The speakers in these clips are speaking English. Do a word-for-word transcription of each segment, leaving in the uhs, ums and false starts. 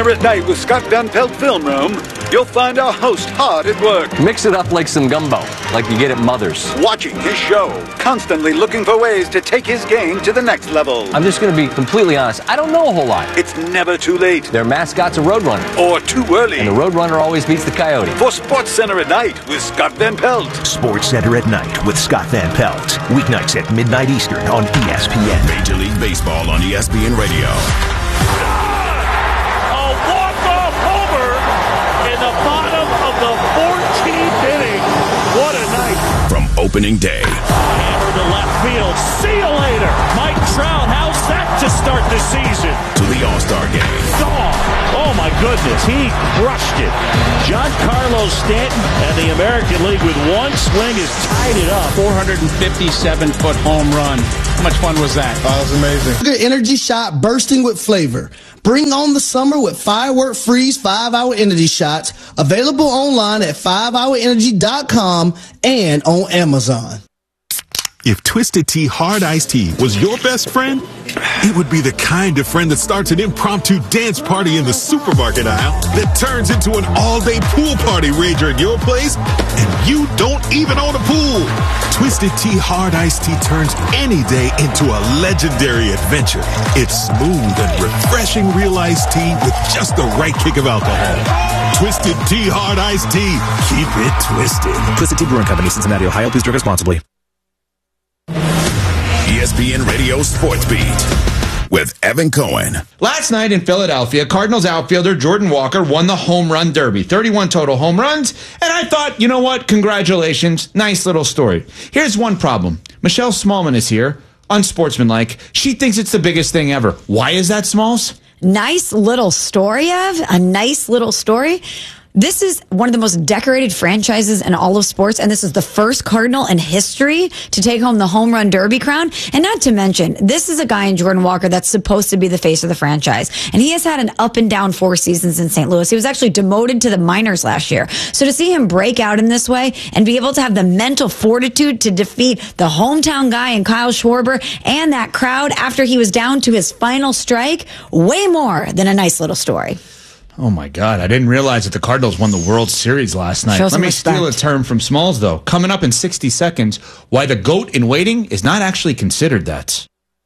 Center at Night with Scott Van Pelt Film Room, you'll find our host hard at work. Mix it up like some gumbo, like you get at Mother's. Watching his show, constantly looking for ways to take his game to the next level. I'm just going to be completely honest. I don't know a whole lot. It's never too late. Their mascot's a Roadrunner. Or too early. And the Roadrunner always beats the Coyote. For Sports Center at Night with Scott Van Pelt. Sports Center at Night with Scott Van Pelt. Weeknights at midnight Eastern on E S P N. Major League Baseball on E S P N Radio. What a night. From opening day. Hammer to left field. See you later. Mike Trout, how's that to start the season? To the All-Star game. Gone. Oh, my goodness. He crushed it. Giancarlo Stanton and the American League with one swing has tied it up. four hundred fifty-seven foot home run. How much fun was that? Oh, it was amazing. Good energy shot bursting with flavor. Bring on the summer with Firework Freeze five hour Energy Shots. Available online at five hour energy dot com and on Amazon. If Twisted Tea Hard Iced Tea was your best friend, it would be the kind of friend that starts an impromptu dance party in the supermarket aisle that turns into an all-day pool party rager at your place, and you don't even own a pool. Twisted Tea Hard Iced Tea turns any day into a legendary adventure. It's smooth and refreshing real iced tea with just the right kick of alcohol. Twisted Tea Hard Iced Tea. Keep it twisted. Twisted Tea Brewing Company, Cincinnati, Ohio. Please drink responsibly. E S P N Radio Sports Beat with Evan Cohen. Last night in Philadelphia, Cardinals outfielder Jordan Walker won the home run derby. thirty-one total home runs. And I thought, you know what? Congratulations. Nice little story. Here's one problem. Michelle Smallman is here, unsportsmanlike. She thinks it's the biggest thing ever. Why is that, Smalls? Nice little story, Ev. A nice little story. This is one of the most decorated franchises in all of sports, and this is the first Cardinal in history to take home the home run derby crown. And not to mention, this is a guy in Jordan Walker that's supposed to be the face of the franchise. And he has had an up and down four seasons in Saint Louis. He was actually demoted to the minors last year. So to see him break out in this way and be able to have the mental fortitude to defeat the hometown guy in Kyle Schwarber and that crowd after he was down to his final strike, way more than a nice little story. Oh, my God. I didn't realize that the Cardinals won the World Series last night. Show Let some me respect. steal a term from Smalls, though. Coming up in sixty seconds, why the GOAT in waiting is not actually considered that.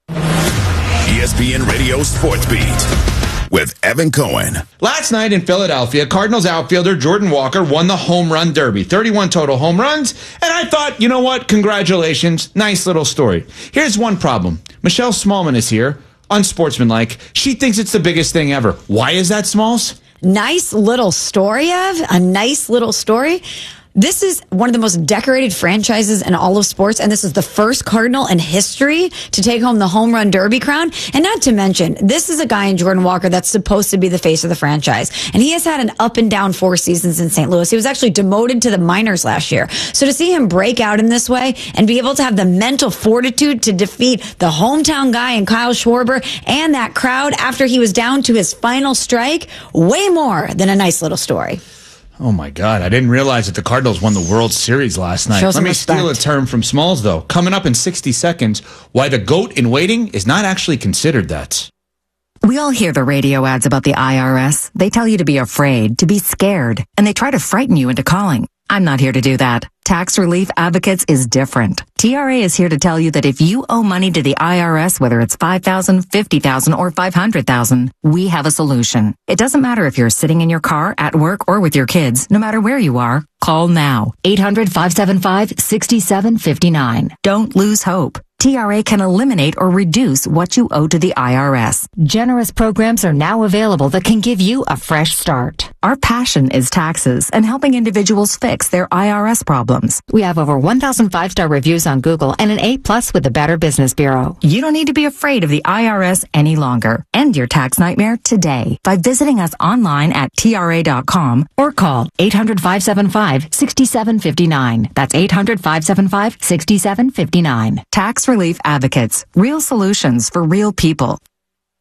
E S P N Radio Sports Beat with Evan Cohen. Last night in Philadelphia, Cardinals outfielder Jordan Walker won the home run derby. thirty-one total home runs. And I thought, you know what? Congratulations. Nice little story. Here's one problem. Michelle Smallman is here, unsportsmanlike. She thinks it's the biggest thing ever. Why is that, Smalls? Nice little story, Ev. A nice little story. This is one of the most decorated franchises in all of sports, and this is the first Cardinal in history to take home the home run derby crown. And not to mention, this is a guy in Jordan Walker that's supposed to be the face of the franchise. And he has had an up and down four seasons in Saint Louis. He was actually demoted to the minors last year. So to see him break out in this way and be able to have the mental fortitude to defeat the hometown guy in Kyle Schwarber and that crowd after he was down to his final strike, way more than a nice little story. Oh, my God. I didn't realize that the Cardinals won the World Series last night. Show Let some me respect. steal a term from Smalls, though. Coming up in sixty seconds, why the GOAT in waiting is not actually considered that. We all hear the radio ads about the I R S. They tell you to be afraid, to be scared, and they try to frighten you into calling. I'm not here to do that. Tax Relief Advocates is different. T R A is here to tell you that if you owe money to the I R S, whether it's five thousand dollars, fifty thousand dollars, or five hundred thousand dollars, we have a solution. It doesn't matter if you're sitting in your car, at work, or with your kids. No matter where you are, call now. eight hundred, five seven five, six seven five nine. Don't lose hope. T R A can eliminate or reduce what you owe to the I R S. Generous programs are now available that can give you a fresh start. Our passion is taxes and helping individuals fix their I R S problems. We have over one thousand five-star reviews on Google and an A plus with the Better Business Bureau. You don't need to be afraid of the I R S any longer. End your tax nightmare today by visiting us online at T R A dot com or call eight hundred, five seven five, six seven five nine. That's eight hundred, five seven five, six seven five nine. Tax Relief Advocates. Real solutions for real people.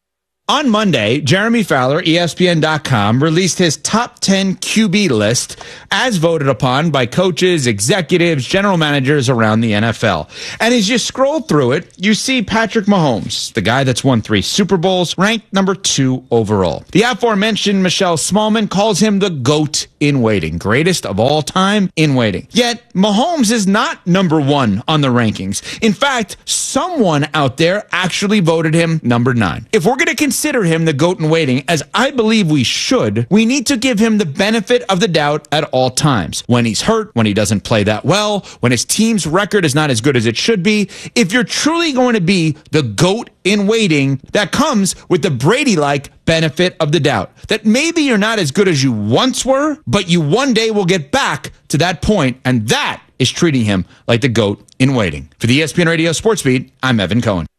On Monday, Jeremy Fowler, E S P N dot com, released his top ten Q B list as voted upon by coaches, executives, general managers around the N F L. And as you scroll through it, you see Patrick Mahomes, the guy that's won three Super Bowls, ranked number two overall. The aforementioned Michelle Smallman calls him the GOAT in waiting, greatest of all time in waiting. Yet, Mahomes is not number one on the rankings. In fact, someone out there actually voted him number nine. If we're going to consider him the GOAT in waiting, as I believe we should, we need to give him the benefit of the doubt at all times. When he's hurt, when he doesn't play that well, when his team's record is not as good as it should be. If you're truly going to be the GOAT in waiting, that comes with the Brady-like benefit of the doubt. That maybe you're not as good as you once were, but you one day will get back to that point, and that is treating him like the GOAT in waiting. For the E S P N Radio Sports Beat, I'm Evan Cohen.